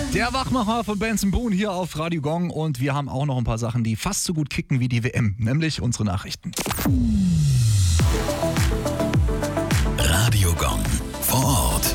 Der Wachmacher von Benson Boone hier auf Radio Gong und wir haben auch noch ein paar Sachen, die fast so gut kicken wie die WM, nämlich unsere Nachrichten. Radio Gong vor Ort.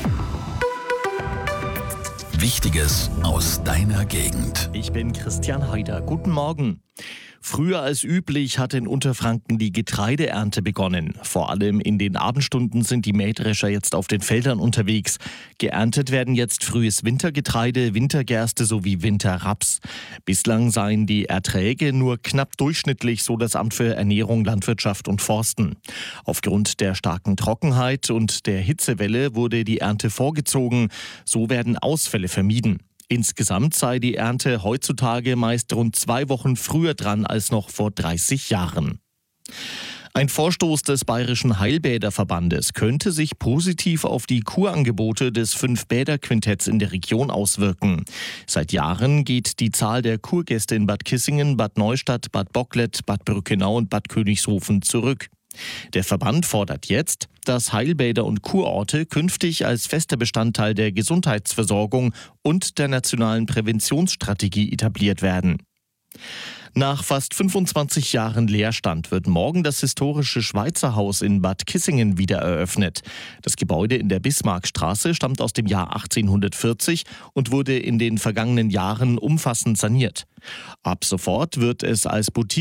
Wichtiges aus deiner Gegend. Ich bin Christian Haider. Guten Morgen. Früher als üblich hat in Unterfranken die Getreideernte begonnen. Vor allem in den Abendstunden sind die Mähdrescher jetzt auf den Feldern unterwegs. Geerntet werden jetzt frühes Wintergetreide, Wintergerste sowie Winterraps. Bislang seien die Erträge nur knapp durchschnittlich, so das Amt für Ernährung, Landwirtschaft und Forsten. Aufgrund der starken Trockenheit und der Hitzewelle wurde die Ernte vorgezogen. So werden Ausfälle vermieden. Insgesamt sei die Ernte heutzutage meist rund 2 Wochen früher dran als noch vor 30 Jahren. Ein Vorstoß des Bayerischen Heilbäderverbandes könnte sich positiv auf die Kurangebote des 5-Bäder-Quintetts in der Region auswirken. Seit Jahren geht die Zahl der Kurgäste in Bad Kissingen, Bad Neustadt, Bad Bocklet, Bad Brückenau und Bad Königshofen zurück. Der Verband fordert jetzt, dass Heilbäder und Kurorte künftig als fester Bestandteil der Gesundheitsversorgung und der nationalen Präventionsstrategie etabliert werden. Nach fast 25 Jahren Leerstand wird morgen das historische Schweizer Haus in Bad Kissingen wieder eröffnet. Das Gebäude in der Bismarckstraße stammt aus dem Jahr 1840 und wurde in den vergangenen Jahren umfassend saniert. Ab sofort wird es als Boutique